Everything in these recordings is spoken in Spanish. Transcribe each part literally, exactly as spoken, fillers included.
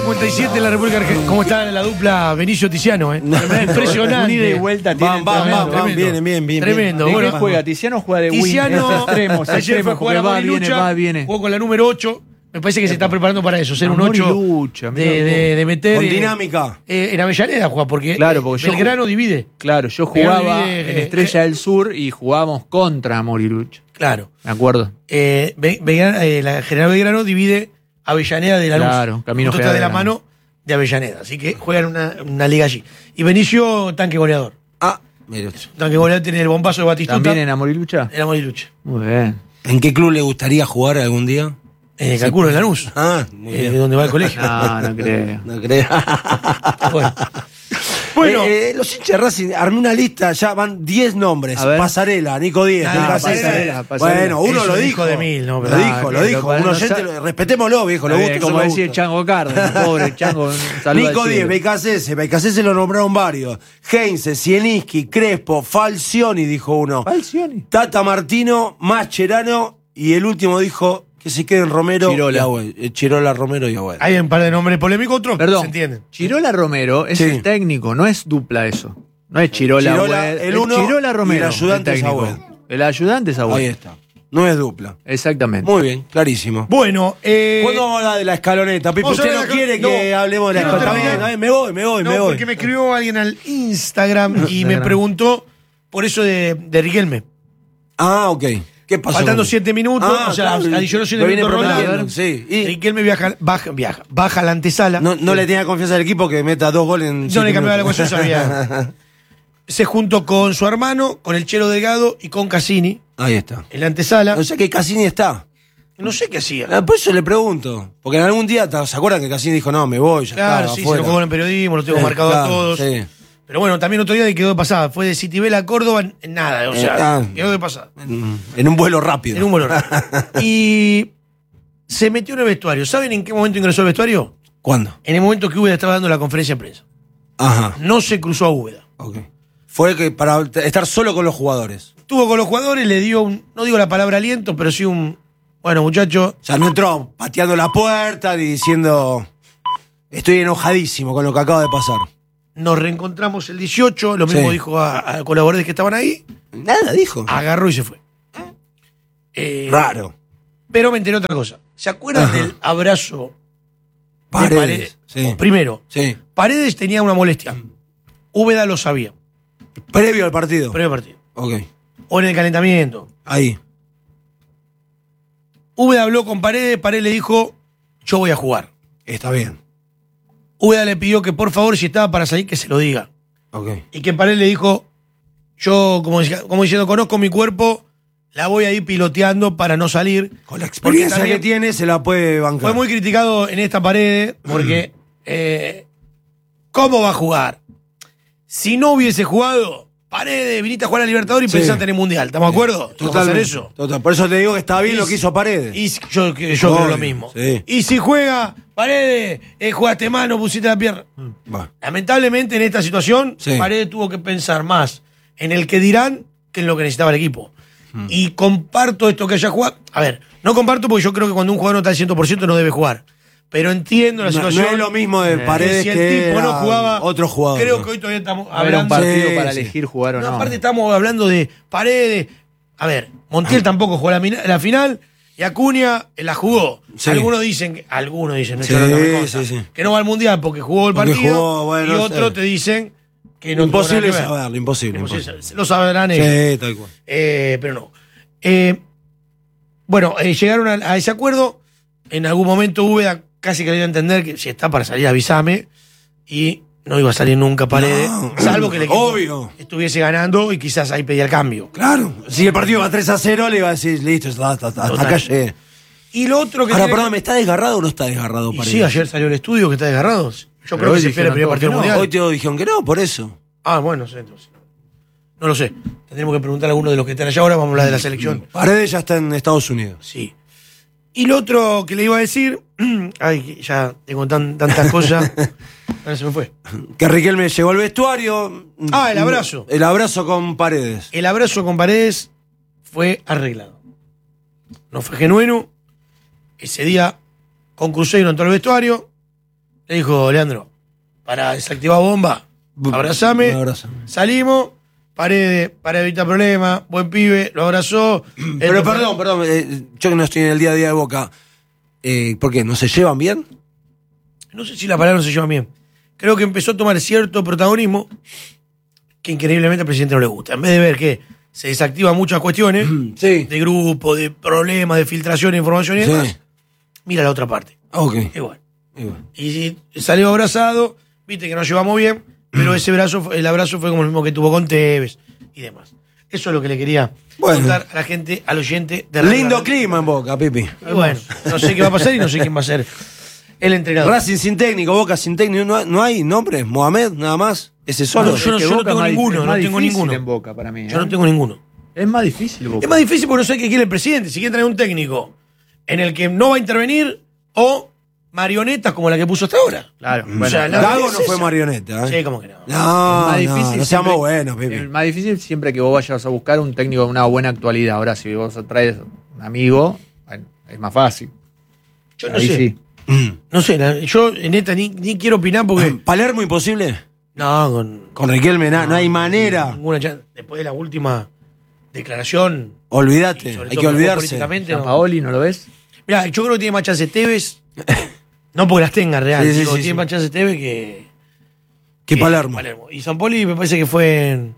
cincuenta y siete en la República Argentina. ¿Cómo está la dupla Benicio-Tiziano, eh? Impresionante. Unida y vuelta. Van, van, van, van, bien, bien, bien. Tremendo. ¿De Bueno, qué juega? Tiziano juega de wing. Tiziano extremos, ayer fue a jugar a va, viene, Morilucha, va, viene. jugó con la número ocho. Me parece que se está preparando para eso, ser A un ocho Morilucha, mirá de, de, de meter. Con eh, dinámica. eh, en Avellaneda juega, porque, Claro, porque yo Belgrano divide. Claro, yo Belgrano jugaba divide, en eh, Estrella del Sur y jugábamos contra Morilucha. Claro. ¿Me acuerdo? Eh, Be- Belgrano- eh, la General Belgrano divide Avellaneda de la Luz. Claro, Camino Justo está de la General mano de Avellaneda. Así que juegan una, una liga allí. Y Benicio, tanque goleador. Ah, mire usted. Tanque goleador tiene el bombazo de Batistuta. ¿También en Morilucha? En la Morilucha. Muy bien. ¿En qué club le gustaría jugar algún día? Eh, calculo en Lanús. Ah, muy Eh, bien. de donde va el colegio. No, no creo. No creo. Bueno. Bueno. Eh, eh, los hinchas de Racing, armé una lista, ya van diez nombres. A ver. Pasarela, Nico Díez, Ah, Lucas Pasarela, César. Pasarela. Bueno, uno Eso lo es dijo. hijo de mil, no, lo pero- dijo, Ah, lo que dijo. lo- Un no oyente, sa- lo- respetémoslo, viejo, lo Eh, gusta. como decía el Chango Cárdenas, pobre Chango. un saludo Nico al Díez, cielo. Becasese, Becasese lo nombraron varios. Heinze, Zielinski, Crespo, Falcioni, dijo uno. Falcioni. Tata Martino, Mascherano y el último dijo que se queden Romero Chirola. y Agüed. Eh, Chirola, Romero y Agüed. Hay un par de nombres polémicos, otros Perdón. se entienden. Chirola Romero es Sí. el técnico, no es dupla eso. No es Chirola, Chirola, Agüed, el es uno Chirola Romero. y el ayudante es técnico. Agüed. El ayudante es Agüed. Ahí está. No es dupla. Exactamente. Muy bien, clarísimo. Bueno, eh. ¿Cuándo vamos a hablar de la escaloneta? Pipo, vamos a usted hablar no de la quiere escal- que no, hablemos de la quiero escaloneta. terminar. Está bien, Me voy, me voy, No, me voy. porque me escribió alguien al Instagram y me Instagram. preguntó por eso de, de Riquelme. Ah, ok. ¿Qué pasó? Faltando con- siete minutos, Ah, o sea, claro, adicionó siete lo viene minutos prometiendo, Roldán. sí. Y Riquelme viaja, baja, viaja, baja a la antesala. no, no le tenía confianza al equipo que meta dos goles en No siete le cambiaba la minutos. cuestión, sabía. Se juntó con su hermano, con el Chelo Delgado y con Cassini Ahí está. en la antesala. O sea que Cassini está. No sé qué hacía. Ah, Por eso le pregunto. Porque en algún día, ¿se acuerdan que Cassini dijo, no, me voy, ya Claro, está, sí, afuera? se lo jugó en el periodismo, lo tengo Eh, marcado claro, a todos. sí. Pero bueno, también otro día quedó de pasada. Fue de Citibel a Córdoba en, en nada. O sea, Eh, ah. quedó de pasada. En, en un vuelo rápido. En un vuelo. Y se metió en el vestuario. ¿Saben en qué momento ingresó al vestuario? ¿Cuándo? En el momento que Úbeda estaba dando la conferencia de prensa. Ajá. No se cruzó a Úbeda. Ok. Fue que para estar solo con los jugadores. Estuvo con los jugadores, le dio un, no digo la palabra aliento, pero sí un, bueno, muchacho, O sea, no entró pateando la puerta ni diciendo, estoy enojadísimo con lo que acaba de pasar. nos reencontramos el dieciocho, lo mismo Sí. dijo a, a colaboradores que estaban ahí, Nada dijo. agarró y se fue. Eh, Raro. Pero me enteré otra cosa. ¿Se acuerdan Ajá. del abrazo de Paredes. Paredes? Sí. Primero, Sí. Paredes tenía una molestia. Úbeda lo sabía, Previo al partido. previo partido. Ok. O en el calentamiento. Ahí. Úbeda habló con Paredes, Paredes le dijo, yo voy a jugar. Está bien. Úbeda le pidió que por favor, si estaba para salir, que se lo diga. Ok. Y que Paredes le dijo, yo, como, decía- como diciendo, conozco mi cuerpo, la voy a ir piloteando para no salir. Con la Porque experiencia también que tiene, se la puede bancar. Fue muy criticado en esta Paredes, porque, eh, ¿cómo va a jugar? Si no hubiese jugado, Paredes, viniste a jugar a Libertadores y Sí. pensaste en el Mundial. ¿Estamos de acuerdo? ¿Vamos a hacer Totalmente. eso? Total. Por eso te digo que está bien Y lo que si- hizo Paredes. Y si- yo, que- yo creo Obvio, lo mismo. sí. Y si juega, Paredes, eh, jugaste mano, pusiste la pierna. Va. Lamentablemente en esta situación, Sí. Paredes tuvo que pensar más en el que dirán que en lo que necesitaba el equipo. Hmm. Y comparto esto que haya jugado. A ver, no comparto porque yo creo que cuando un jugador no está al cien por ciento no debe jugar. Pero entiendo la No, situación. no es lo mismo de Eh, Paredes si el que tipo no era jugaba, otro jugador. creo ¿no? que hoy todavía estamos Era un hablando. partido Sí, para sí. elegir jugar o No, no. aparte estamos hablando de Paredes. A ver, Montiel tampoco jugó la, mina- la final y Acuña la jugó. Sí. Algunos dicen, que- algunos dicen, no, Sí, yo no me consta, sí, sí. que no va al mundial porque jugó el Porque partido. jugó, bueno, y no otros sé. te dicen que no tuvo Imposible nada que ver. saberlo, imposible. Imposible, imposible. Lo sabrán ellos. Sí, tal cual. Eh, pero no. Eh, bueno, eh, llegaron a, a ese acuerdo. En algún momento Úbeda casi que le dio a entender que si está para salir, avísame. Y no iba a salir nunca Paredes. No, salvo que el equipo obvio. estuviese ganando y quizás ahí pedía el cambio. Claro. Si el partido va tres a cero, le iba a decir, listo, está, está, está, hasta Total. acá llegué. Y lo otro que Ahora, tiene- perdón, ¿me está desgarrado o no está desgarrado y Paredes? sí, ayer salió el estudio que está desgarrado. Yo Pero creo hoy que se espera el primer dijeron partido todos que mundial. Hoy te dijeron que no, por eso. Ah, bueno, no sé, entonces. No lo sé. Tendremos que preguntar a alguno de los que están allá ahora. Vamos a hablar de la selección. Paredes ya está en Estados Unidos. Sí. Y lo otro que le iba a decir. Ay, ya tengo tan, tantas cosas. Ahora se me fue. Que Riquelme llegó al vestuario. Ah, el abrazo. El abrazo con Paredes. El abrazo con Paredes fue arreglado. No fue genuino. Ese día con Cruzeiro entró al vestuario. le dijo, Leandro, para desactivar bomba, abrazame. Abrazame. Salimos, Paredes, para evitar problemas, buen pibe, lo abrazó. Pero Esto- perdón, perdón, eh, yo que no estoy en el día a día de Boca, eh, ¿por qué? ¿No se llevan bien? No sé si la palabra no se lleva bien. Creo que empezó a tomar cierto protagonismo que increíblemente al presidente no le gusta. En vez de ver que se desactivan muchas cuestiones Sí. de grupo, de problemas, de filtración de información y demás, Sí. mira la otra parte. Ok. Igual. Igual. Y salió abrazado, viste que nos llevamos bien, pero ese brazo, fue- el abrazo fue como el mismo que tuvo con Tevez y demás. Eso es lo que le quería Bueno. contar a la gente, al oyente de Radio Lindo Nacional. clima en Boca, Pipi. Y bueno, no sé qué va a pasar y no sé quién va a ser el entrenador. Racing sin técnico, Boca sin técnico, ¿no hay, no hay nombre? ¿Mohamed nada más? ¿Ese solo? No, yo no- Es que yo no Boca tengo es más- ninguno, es no más tengo difícil ninguno. en Boca para mí. Yo ¿eh? no tengo ninguno. Es más difícil Boca. Es más difícil porque no sé qué quiere el presidente. Si quiere traer un técnico en el que no va a intervenir o marionetas como la que puso hasta ahora. Claro. O Bueno, sea, la- Gago es no fue esa. marioneta, ¿eh? Sí, como que no. No, es más no, difícil no seamos siempre- buenos, Pipi. Es más difícil siempre que vos vayas a buscar un técnico de una buena actualidad. Ahora, si vos traes un amigo, bueno, es más fácil. Yo no Ahí sé. sí. Mm. No sé, la- yo en esta ni, ni quiero opinar porque. ¿Palermo imposible? No, con. Con Riquelme na- no, hay manera. Ninguna chance. Después de la última declaración. Olvídate, y sobre hay todo que olvidarse. políticamente, no. Paoli, ¿no lo ves? Mirá, yo creo que tiene más chance Tevez. No porque las tenga real, Sí, sí, digo, sí, tiene sí. más chance Tevez que. Que Palermo. Y San Poli me parece que fue en,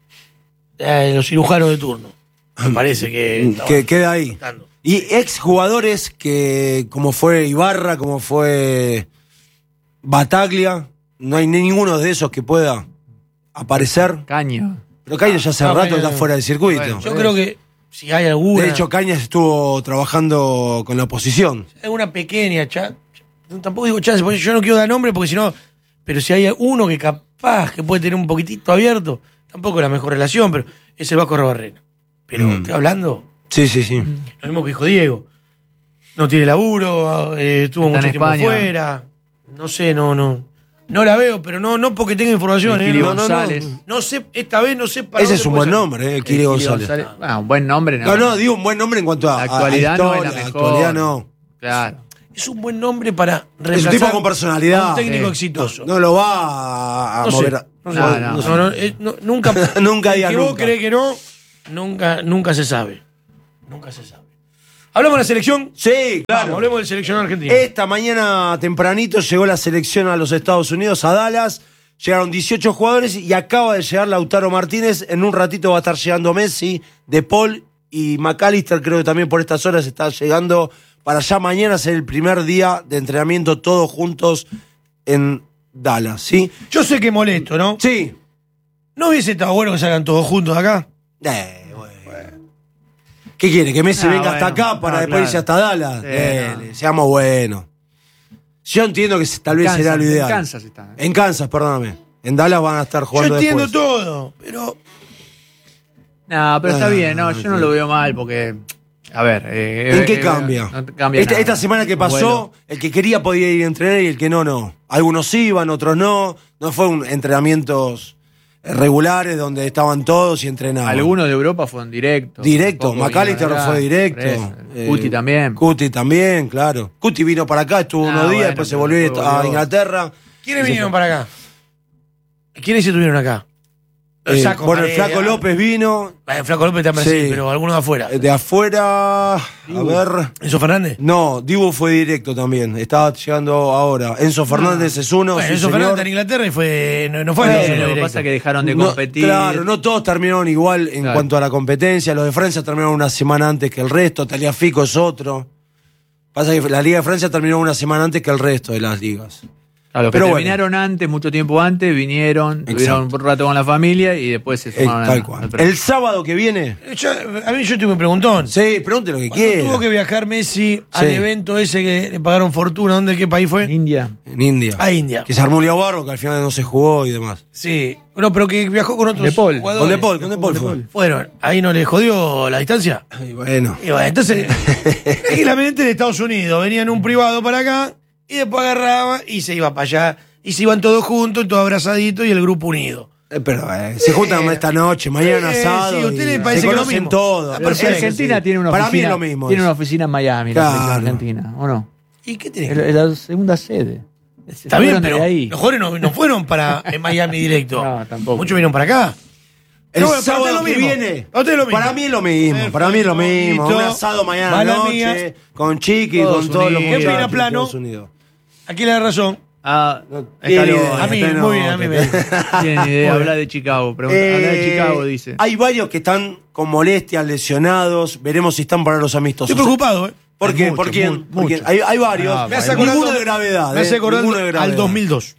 eh, los cirujanos de turno. Me parece que. Mm, estaba que queda ahí. tratando. Y ex jugadores que, como fue Ibarra, como fue Bataglia, no hay ninguno de esos que pueda aparecer. Caño. Pero Cañas ya hace Ah, rato Cañas- está fuera del circuito. Bueno, Yo creo que si hay alguna. De hecho, Cañas estuvo trabajando con la oposición. alguna pequeña chance. Tampoco digo chance, porque yo no quiero dar nombre porque si no. Pero si hay uno que capaz que puede tener un poquitito abierto, tampoco es la mejor relación, pero es el Vasco Rabarrena. Pero Mm. estoy hablando, Sí, sí, sí. lo mismo que dijo Diego. No tiene laburo, eh, estuvo Está mucho en tiempo España. fuera. No sé, no, no. No la veo, pero no, no porque tenga información. El eh, Kili no, no, no. González. No sé, esta vez no sé para Ese dónde es un puede buen ser. nombre, eh, Kili González. Ah, un buen nombre. No, no, digo un buen nombre en cuanto a, La a- actualidad a no es historia, la la mejor. actualidad no. Claro. Es un buen nombre para Es un reemplazar tipo con personalidad. a un técnico Sí. exitoso. No lo va a, a No sé, mover. a- no sé, No, no, no. no, no, eh, no, nunca. Nunca diga el que vos nunca. crees que no, nunca, nunca se sabe. Nunca se sabe. Hablamos de la selección. Sí, Vamos, claro. hablemos del seleccionado argentino. Esta mañana tempranito llegó la selección a los Estados Unidos, a Dallas. Llegaron dieciocho jugadores y acaba de llegar Lautaro Martínez. En un ratito va a estar llegando Messi, De Paul y McAllister. Creo que también por estas horas está llegando para ya mañana ser el primer día de entrenamiento todos juntos en Dallas, ¿sí? Yo sé que molesto, ¿no? Sí. ¿No hubiese estado bueno que salgan todos juntos acá? Eh, bueno. ¿Qué quiere? ¿Que Messi Ah, venga hasta bueno. acá para Ah, después claro. irse hasta Dallas? Sí, Dele, no. seamos buenos. Yo entiendo que tal vez Kansas, será lo en ideal. Kansas está, ¿eh? En Kansas, perdóname. En Dallas van a estar Yo jugando entiendo después. todo, pero. No, pero está Ah, bien, no, yo no sí. lo veo mal porque. A ver. eh, ¿En eh, qué eh, cambia? no te cambia esta, nada. esta semana que Un pasó, vuelo. el que quería podía ir a entrenar y el que no, no. Algunos iban, otros no. No fue un entrenamientos regulares donde estaban todos y entrenaban. Algunos de Europa fueron directos. Directo, Tampoco McAllister vinieron acá. fue directo. Por eso. Eh, Cuti también. Cuti también, claro. Cuti vino para acá, estuvo Ah, unos días, bueno, después se pero volvió después a volvió. Inglaterra. ¿Quiénes Y se vinieron fue. para acá? ¿Quiénes estuvieron acá? Eh, Saco, bueno, el Paredes, Flaco ah. López vino. El Flaco López está en Brasil, Sí. pero algunos de afuera. eh, De afuera. A ver. ¿Enzo Fernández? No, Dibu fue directo también. Estaba llegando ahora. Enzo Fernández es uno. Bueno, sí, Enzo señor. Fernández está en Inglaterra y fue, no, no fue a Bueno, Brasil lo que directo. pasa es que dejaron de No, competir. claro, no todos terminaron igual en Claro. cuanto a la competencia. Los de Francia terminaron una semana antes que el resto. Taliafico es otro. Pasa que la Liga de Francia terminó una semana antes que el resto de las ligas. A los que Pero bueno. terminaron antes, mucho tiempo antes, vinieron, Exacto. tuvieron un rato con la familia y después se Eh, sumaron tal al- cual. al premio. El sábado que viene. Yo- a mí yo tuve un preguntón. Sí, pregunte lo que Cuando quiera. tuvo que viajar Messi al Sí. evento ese que le pagaron fortuna, ¿dónde, qué país fue? India. En India. A India. Que se armó un lío barro, que al final no se jugó y demás. Sí. No, pero que viajó con otros De Paul. jugadores. Con De Paul, con De Paul fue. Fueron. Ahí no le jodió la distancia. Y bueno. Y bueno, entonces, tranquilamente de Estados Unidos, venía en un privado para acá y después agarraba y se iba para allá. Y se iban todos juntos, todos abrazaditos y el grupo unido. Eh, pero eh, se juntan Eh, esta noche, mañana eh, asado. sí, a usted y le parece se que lo conocen mismo. todos. Ah, Pero si perfecto, Argentina sí. tiene una Para oficina, mí es lo mismo. tiene eso. una oficina en Miami, la Claro. selección argentina, ¿o no? ¿Y qué tiene Es que la- ver? es la segunda sede. Está bien, fueron de pero ahí. los jugadores no, no fueron para en Miami directo. No, tampoco. Muchos vinieron para acá. El Pero bueno, para sábado usted que lo mismo. viene, Para usted lo mismo. para mí es lo mismo, para mí es lo mismo. Listo. Un asado mañana Va la noche, mía. con Chiqui, Todos con todos los unidos. ¿Qué opina muchachos de Plano? Estados Unidos. Aquí le da razón. Ah, No tiene Escalón. idea, A mí, usted muy bien, a mí me- Tienen idea, habla de Chicago. Pregunta, habla de Eh, Chicago, dice. Hay varios que están con molestias, lesionados. Veremos si están para los amistosos. Estoy preocupado, ¿eh? ¿Por Hay qué? mucho, ¿Por quién? mu- ¿Por quién? mucho. Hay, hay varios. Ah, Me hace acordar Ninguno al- de gravedad. Me hace eh, acordar ninguno de gravedad. al dos mil dos.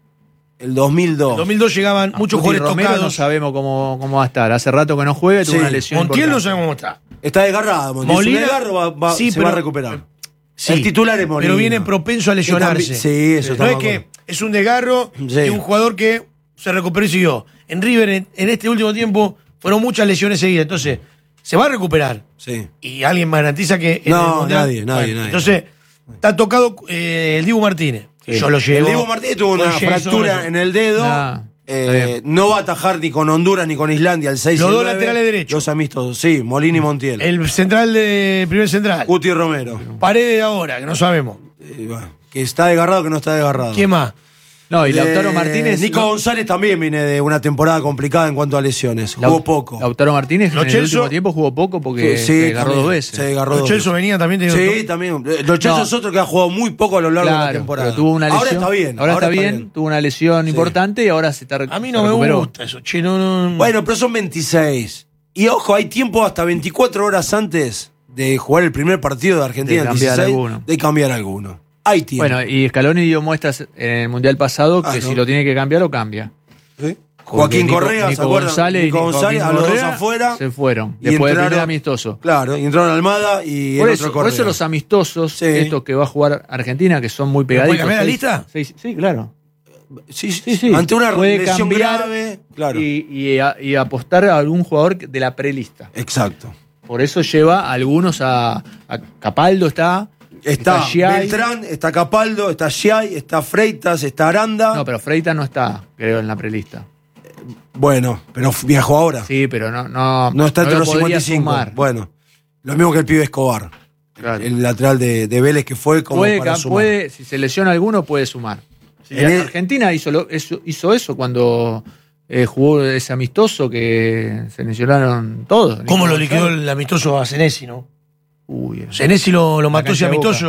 El dos mil dos. En dos mil dos llegaban muchos Guti jugadores Romero no tocados. sabemos cómo, cómo va a estar. Hace rato que no juega y tuvo Sí. una lesión Montiel no importante. sabemos cómo está. Está desgarrado. Montiel. Molina- Su desgarro va, va- sí, se pero- va a recuperar. Sí, El titular es Molina. pero viene propenso a lesionarse. Sí, eso No estamos es de que acuerdo. es un desgarro Sí. de un jugador que se recuperó y siguió. En River, en, en este último tiempo, fueron muchas lesiones seguidas. Entonces, se va a recuperar. Sí. Y alguien me garantiza que. en No, el Mundial- nadie, nadie, nadie. Entonces, está tocado eh, el Dibu Martínez. que Sí. Yo lo llevo. El Diego Martínez tuvo con una Jason, fractura eso. en el dedo. Nah, Eh, está bien. no va a atajar ni con Honduras ni con Islandia el seis Los y el dos nueve. laterales derechos. Los amistosos, sí, Molina y Montiel. El central de. Primer central. Guti Romero. Paredes de ahora, que no sabemos. Eh, bueno, que está desgarrado, que no está desgarrado. ¿Quién más? No, y De- Lautaro Martínez. Nico no- González también viene de una temporada complicada en cuanto a lesiones. Lau- Jugó poco. Lautaro Martínez Lo en el Celso- último tiempo jugó poco porque Sí, se agarró también. dos veces. Se agarró Los dos Chelsea veces. venía también teniendo. Sí, también. Los Chelsea No. es otro que ha jugado muy poco a lo largo de la Claro, temporada. pero tuvo una lesión. Ahora está bien. Ahora, está, bien, tuvo una lesión Sí. importante y ahora se está A mí se no me recuperó. gusta eso, che, no, no. Bueno, pero son veintiséis. Y ojo, hay tiempo hasta veinticuatro horas antes de jugar el primer partido de Argentina De en cambiar dieciséis, alguno. de cambiar alguno. Hay tiempo. Bueno, y Scaloni dio muestras en el Mundial pasado que Ah, ¿no? si lo tiene que cambiar, lo cambia. ¿Sí? Porque Joaquín Nico- Correa, ¿se Nico acuerdan? González y Nico Nico González, a Joaquín los dos Correa afuera. se fueron. Y Después del entraron- primer amistoso. Claro, y entraron Almada y Por el eso, otro por Correa. eso los amistosos, Sí. estos que va a jugar Argentina, que son muy puede pegaditos. cambiar la seis- lista? seis- sí, claro. Sí, Sí, sí. Ante una Puede lesión cambiar grave. Claro. Y, y a- y apostar a algún jugador de la prelista. Exacto. Por eso lleva a algunos a, a Capaldo está. Está Giai. Beltrán, está Capaldo, está Giai, está Freitas, está Aranda. No, pero Freitas no está, creo, en la prelista. Bueno, pero viajó ahora. Sí, pero no. No, No está entre lo los podría cincuenta y cinco. sumar. Bueno, lo mismo que el pibe Escobar. Claro. El lateral de, de Vélez que fue como puede, para ca- sumar. puede- si se lesiona alguno, puede sumar. Sí, En el- Argentina hizo, lo- eso, hizo eso cuando eh, jugó ese amistoso que se lesionaron todos. ¿Cómo lo Nico liquidó González. el amistoso a Senesi, no? Uy, Senesi lo, lo La mató ese cancha de Boca. amistoso.